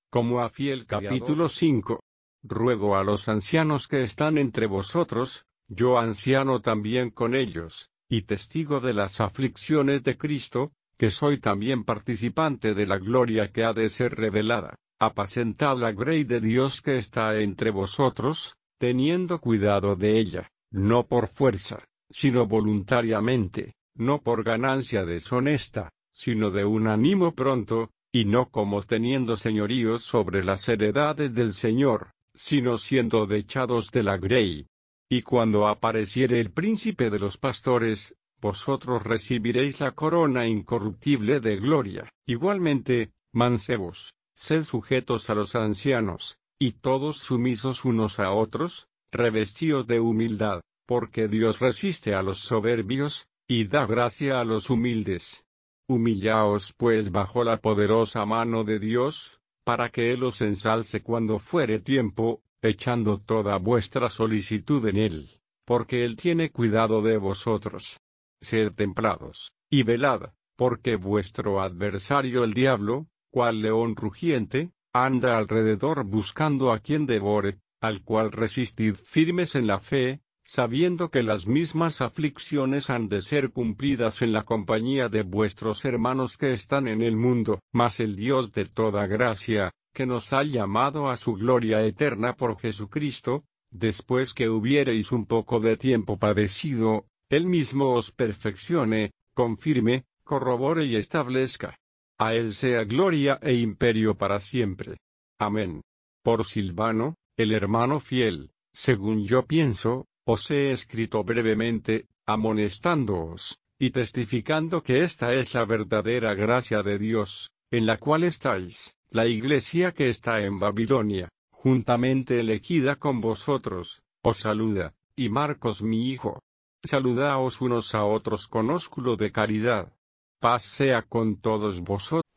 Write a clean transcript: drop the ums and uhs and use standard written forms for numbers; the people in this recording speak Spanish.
Como a fiel capítulo 5. Ruego a los ancianos que están entre vosotros, yo anciano también con ellos, y testigo de las aflicciones de Cristo, que soy también participante de la gloria que ha de ser revelada. Apacentad la grey de Dios que está entre vosotros, teniendo cuidado de ella, no por fuerza, sino voluntariamente, no por ganancia deshonesta, sino de un ánimo pronto, y no como teniendo señoríos sobre las heredades del Señor, sino siendo dechados de la grey. Y cuando apareciere el príncipe de los pastores, vosotros recibiréis la corona incorruptible de gloria. Igualmente, mancebos, sed sujetos a los ancianos, y todos sumisos unos a otros, revestidos de humildad, porque Dios resiste a los soberbios, y da gracia a los humildes. Humillaos pues bajo la poderosa mano de Dios, para que Él os ensalce cuando fuere tiempo, echando toda vuestra solicitud en Él, porque Él tiene cuidado de vosotros. Sed templados, y velad, porque vuestro adversario el diablo, cual león rugiente, anda alrededor buscando a quien devore, al cual resistid firmes en la fe, sabiendo que las mismas aflicciones han de ser cumplidas en la compañía de vuestros hermanos que están en el mundo. Mas el Dios de toda gracia, que nos ha llamado a su gloria eterna por Jesucristo, después que hubiereis un poco de tiempo padecido, Él mismo os perfeccione, confirme, corrobore y establezca. A Él sea gloria e imperio para siempre. Amén. Por Silvano, el hermano fiel, según yo pienso, os he escrito brevemente, amonestándoos, y testificando que esta es la verdadera gracia de Dios, en la cual estáis, la iglesia que está en Babilonia, juntamente elegida con vosotros, os saluda, y Marcos mi hijo. Saludaos unos a otros con ósculo de caridad. Paz sea con todos vosotros.